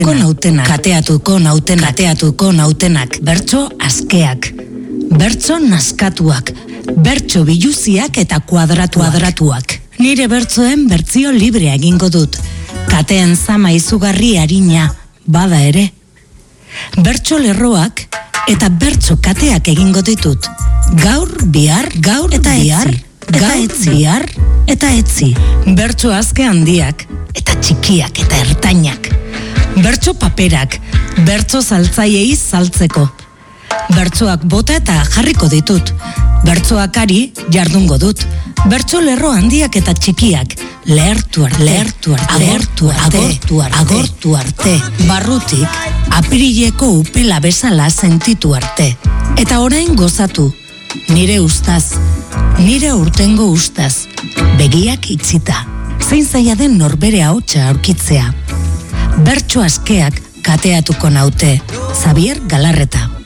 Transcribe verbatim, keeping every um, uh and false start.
nautenak, kateatuko nautenak, kateatuko nautenak, bertso askeak, bertso naskatuak, bertso biluziak eta kuadratuak. Nire bertsoen bertzio librea egingo dut, kateen zama izugarri arina, bada ere. Bertso lerroak eta bertso kateak egingo ditut, gaur, bihar, gaur eta bihar, gaur, bihar eta etzi. Bertso azke handiak eta txikiak eta ertainak. Bertso paperak, bertso saltzaiei saltzeko. Bertsoak bota eta jarriko ditut. Bertsoak ari jardungo dut. Bertso lerro handiak eta txikiak. Lehertu arte, lehertu arte, agortu arte, agortu arte, agortu arte. Barrutik, apirileko upela bezala sentitu arte. Eta orain gozatu. Nire ustaz, nire urtengo ustaz. Begiak itxita. Zein zaila den norbere ahotsa aurkitzea. Bertso askeak kateatuko naute. Xabier Galarreta.